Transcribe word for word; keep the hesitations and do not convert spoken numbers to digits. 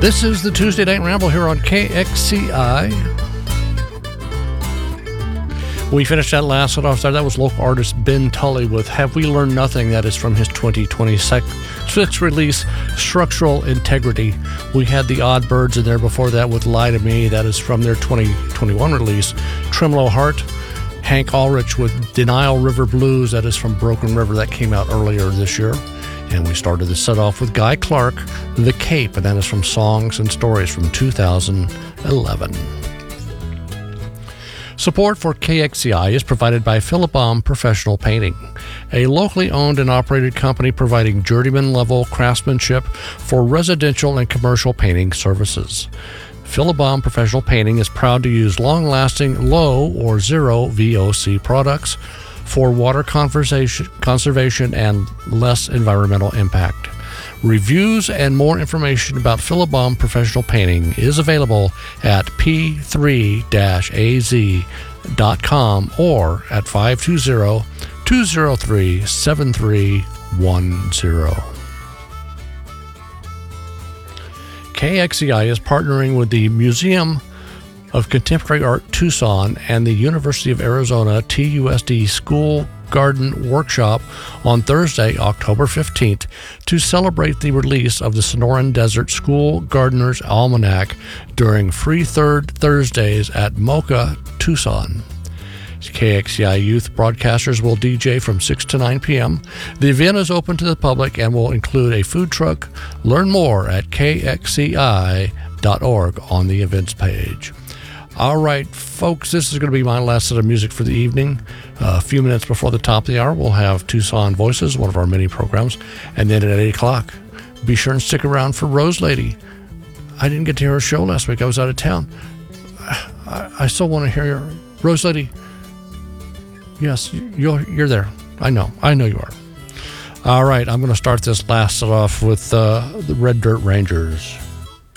This is the Tuesday Night Ramble here on K X C I. We finished that last set off there. That was local artist Ben Tully with Have We Learned Nothing? That is from his twenty twenty-six release, Structural Integrity. We had the Odd Birds in there before that with Lie to Me. That is from their twenty twenty-one release, Tremolo Heart. Hank Ulrich with Denial River Blues. That is from Broken River. That came out earlier this year. And we started the set off with Guy Clark, The Cape, and that is from Songs and Stories from two thousand eleven. Support for K X C I is provided by Philibom Professional Painting, a locally owned and operated company providing journeyman-level craftsmanship for residential and commercial painting services. Philibom Professional Painting is proud to use long-lasting, low or zero V O C products for water conservation, conservation and less environmental impact. Reviews and more information about Philibom Professional Painting is available at p three dash a z dot com or at five two zero, two zero three, seven three one zero. K X C I is partnering with the Museum of Contemporary Art Tucson and the University of Arizona T U S D School Garden Workshop on Thursday, October fifteenth, to celebrate the release of the Sonoran Desert School Gardener's Almanac during Free Third Thursdays at Mocha, Tucson. K X C I youth broadcasters will D J from six to nine p.m. The event is open to the public and will include a food truck. Learn more at k x c i dot org on the events page. All right, folks, this is going to be my last set of music for the evening. Uh, a few minutes before the top of the hour, we'll have Tucson Voices, one of our mini programs, and then at eight o'clock, be sure and stick around for Rose Lady. I didn't get to hear her show last week. I was out of town. I, I still want to hear your Rose Lady. Yes, you're, you're there. I know. I know you are. All right, I'm going to start this last set off with uh, the Red Dirt Rangers.